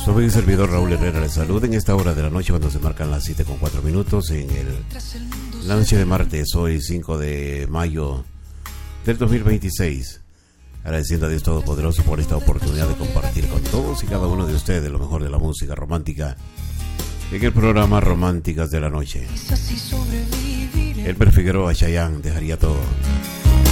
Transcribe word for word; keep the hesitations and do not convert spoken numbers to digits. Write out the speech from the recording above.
Soy el servidor Raúl Herrera, les saluda en esta hora de la noche cuando se marcan las siete con cuatro minutos en el, la noche de martes, hoy cinco de mayo del dos mil veintiséis. Agradeciendo a Dios Todopoderoso por esta oportunidad de compartir con todos y cada uno de ustedes lo mejor de la música romántica en el programa Románticas de la Noche. Elber Figueroa, Chayanne, dejaría todo.